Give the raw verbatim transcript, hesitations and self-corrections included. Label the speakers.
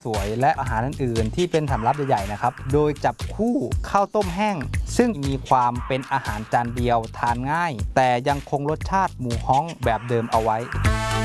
Speaker 1: สวยและอาหารอื่นๆที่เป็นสำรับใหญ่ๆนะครับโดยจับคู่ข้าวต้มแห้งซึ่งมีความเป็นอาหารจานเดียวทานง่ายแต่ยังคงรสชาติหมูฮ้องแบบเดิมเอาไว้